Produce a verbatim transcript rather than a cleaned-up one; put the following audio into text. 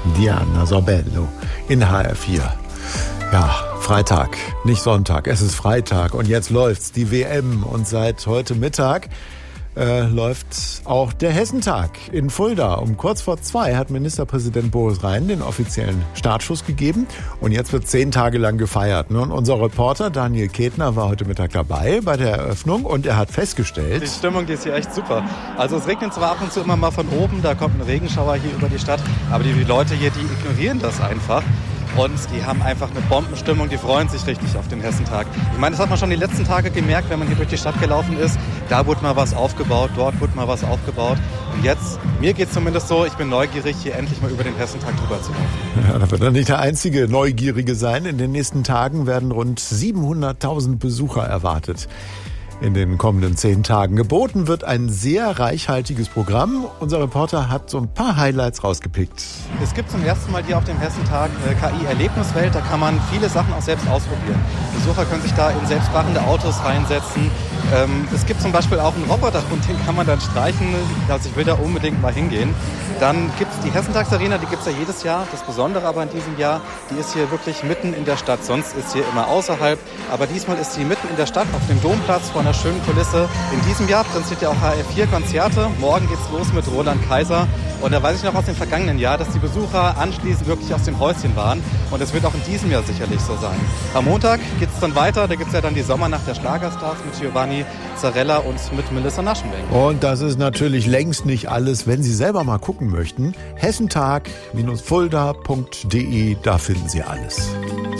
Diana Sorbello in H R vier. Ja, Freitag, nicht Sonntag, es ist Freitag und jetzt läuft's, die W M. Und seit heute Mittag äh, läuft auch der Hessentag in Fulda. Um kurz vor zwei hat Ministerpräsident Boris Rhein den offiziellen Startschuss gegeben und jetzt wird zehn Tage lang gefeiert. Und unser Reporter Daniel Ketner war heute Mittag dabei bei der Eröffnung und er hat festgestellt... Die Stimmung, die ist hier echt super. Also es regnet zwar ab und zu immer mal von oben, da kommt ein Regenschauer hier über die Stadt, aber die, die Leute hier, die ignorieren das einfach. Und die haben einfach eine Bombenstimmung, die freuen sich richtig auf den Hessentag. Ich meine, das hat man schon die letzten Tage gemerkt, wenn man hier durch die Stadt gelaufen ist. Da wurde mal was aufgebaut, dort wurde mal was aufgebaut. Und jetzt, mir geht es zumindest so, ich bin neugierig, hier endlich mal über den Hessentag drüber zu laufen. Ja, da wird er nicht der einzige Neugierige sein. In den nächsten Tagen werden rund siebenhunderttausend Besucher erwartet. In den kommenden zehn Tagen geboten wird ein sehr reichhaltiges Programm. Unser Reporter hat so ein paar Highlights rausgepickt. Es gibt zum ersten Mal hier auf dem Hessentag eine K I-Erlebniswelt. Da kann man viele Sachen auch selbst ausprobieren. Besucher können sich da in selbstfahrende Autos reinsetzen. Ähm, es gibt zum Beispiel auch einen Roboter und den kann man dann streichen. Also ich will da unbedingt mal hingehen. Dann gibt es die Hessentagsarena, die gibt es ja jedes Jahr. Das Besondere aber in diesem Jahr, die ist hier wirklich mitten in der Stadt. Sonst ist sie immer außerhalb. Aber diesmal ist sie mitten in der Stadt auf dem Domplatz vor einer schönen Kulisse. In diesem Jahr präsentiert ja auch H R vier Konzerte. Morgen geht's los mit Roland Kaiser. Und da weiß ich noch aus dem vergangenen Jahr, dass die Besucher anschließend wirklich aus dem Häuschen waren. Und es wird auch in diesem Jahr sicherlich so sein. Am Montag geht's dann weiter. Da gibt's ja dann die Sommernacht der Schlagerstars mit Giovanni Zarella und mit Melissa Naschenweng. Und das ist natürlich längst nicht alles. Wenn Sie selber mal gucken möchten, hessentag Bindestrich fulda Punkt de, da finden Sie alles.